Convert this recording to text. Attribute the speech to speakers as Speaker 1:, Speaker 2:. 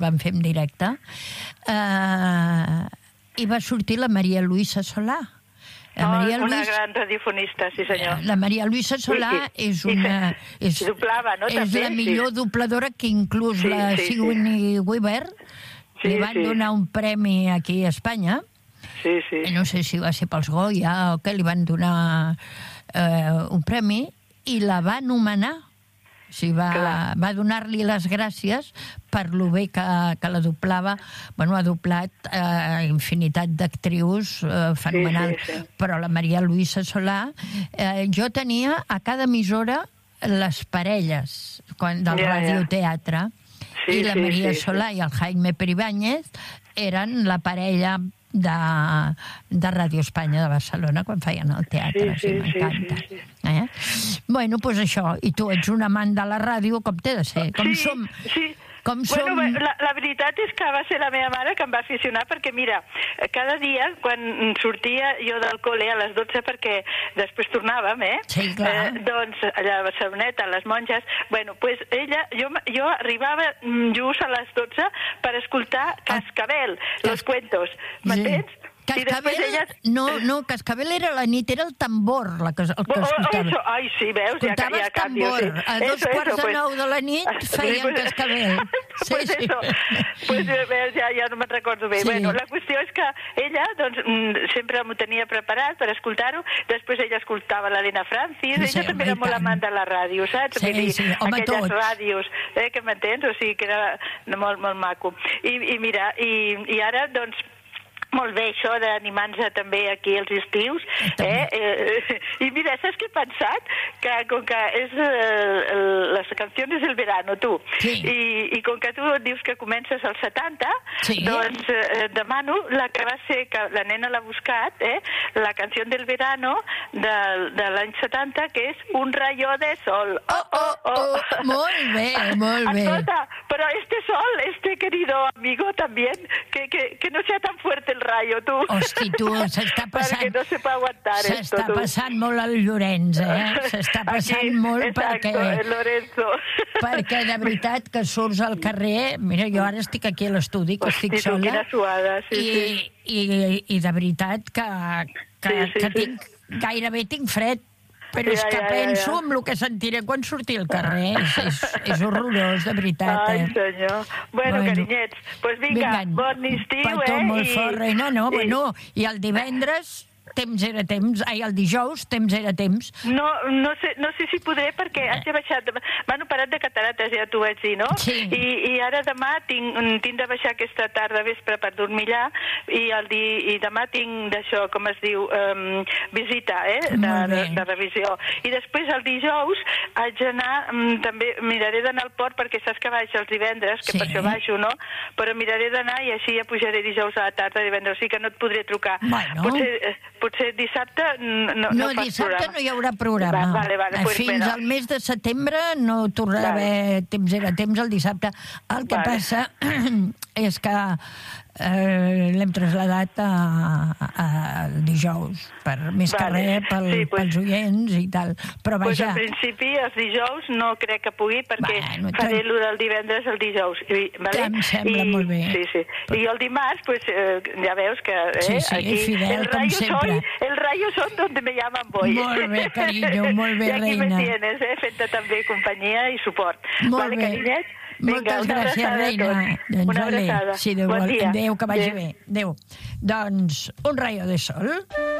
Speaker 1: van fer en directe, i va sortir la Maria Luisa Solà.
Speaker 2: Una gran radiofonista, sí senyor.
Speaker 1: La Maria Luisa Solà és
Speaker 2: doblava, no?
Speaker 1: És la millor dobladora que inclús la Sigourney Weaver li van donar un premi aquí a Espanya. No sé si va ser pels Goya o què, li van donar un premi i la va anomenar. O sigui, va donar-li les gràcies per lo bé que la doblava. Bueno, ha doblat infinitat d'actrius fenomenal. Però la Maria Luisa Solà, jo tenia a cada emissora les parelles del radioteatre, i la Maria Solà i el Jaime Peribáñez eren la parella de Ràdio Espanya de Barcelona quan feien el teatre. M'encanta. Bueno, doncs això. I tu ets un amant de la ràdio, com té de ser.
Speaker 2: La veritat és que va ser la meva mare que em va aficionar, perquè mira, cada dia quan sortia jo del col·le a les 12, perquè després tornàvem, doncs allà a Barceloneta, a les monges, bueno, doncs ella, jo arribava just a les 12 per escoltar Cascabel, los cuentos, m'entens?
Speaker 1: Cascabel, no, Cascabel era la nit, era el tambor el que escoltava.
Speaker 2: Ai, sí, veus?
Speaker 1: Escoltaves tambor. A 8:45 de la nit feien Cascabel.
Speaker 2: Pues eso, pues ja no me'n recordo bé. Bueno, la qüestió és que ella, doncs, sempre m'ho tenia preparat per escoltar-ho, després ella escoltava l'Helena Francis, ella també era molt amant de la ràdio, saps? Aquelles ràdios, que m'entens? O sigui, que era molt, molt maco. I mira, i ara, doncs, molt bé, això d'animar-nos també aquí els estius. I mira, saps què he pensat? Que com que és les canciones del verano, tu, i com que tu dius que comences als 70, doncs demano la que va ser, que la nena l'ha buscat, la canció del verano de l'any 70, que és Un rayo de sol.
Speaker 1: Molt bé, molt bé.
Speaker 2: Escolta, però este sol, querido amigo también, que no sea tan fuerte el rayo, tu.
Speaker 1: Hosti, tu, s'està passant...
Speaker 2: Perquè no se pot aguantar esto, tu.
Speaker 1: S'està passant molt el Llorenç, S'està passant molt perquè...
Speaker 2: Lorenzo.
Speaker 1: Perquè, de veritat, que surts al carrer... Mira, jo ara estic aquí a l'estudi, que estic sola.
Speaker 2: Hosti, quina suada, sí.
Speaker 1: I de veritat que gairebé tinc fred. Però és que penso en el que sentiré quan surti al carrer. És horrorós, de veritat.
Speaker 2: Ai, senyor. Bueno, carinyets, doncs vinga, bon estiu,
Speaker 1: Petó molt fort, reina, no? Bueno, i el divendres... temps era temps, el dijous temps era temps.
Speaker 2: No sé si podré, perquè haig baixat, m'han operat de catarates, ja t'ho vaig dir, no?
Speaker 1: Sí.
Speaker 2: I ara demà tinc de baixar aquesta tarda vespre per dormir allà, i demà tinc d'això, com es diu, visita, de revisió. I després el dijous haig d'anar, també miraré d'anar al port, perquè saps que baix els divendres, que per això baixo, no? Però miraré d'anar i així ja pujaré dijous a la tarda, divendres, o sigui que no et podré trucar. Potser dissabte no fas
Speaker 1: dissabte
Speaker 2: programa.
Speaker 1: No hi haurà programa.
Speaker 2: Vale,
Speaker 1: fins al mes de setembre no tornarà a haver temps era temps el dissabte. El que passa és que l'hem traslladat al dijous, més que res pels oients i tal. Però vaja...
Speaker 2: En principi els dijous no crec que pugui, perquè faré el del divendres el dijous.
Speaker 1: Em sembla molt bé.
Speaker 2: Sí. I el dimarts, ja veus que
Speaker 1: aquí fidel, com sempre.
Speaker 2: El rayo son donde me llaman voy.
Speaker 1: Molt bé, carinyo, molt bé, reina.
Speaker 2: I aquí me tienes, fent-te també companyia i suport.
Speaker 1: Molt bé.
Speaker 2: Carinyet?
Speaker 1: Moltes gràcies, reina.
Speaker 2: Una abraçada.
Speaker 1: Bon dia. Adéu, que vagi bé. Adéu. Doncs, Un rayo de sol.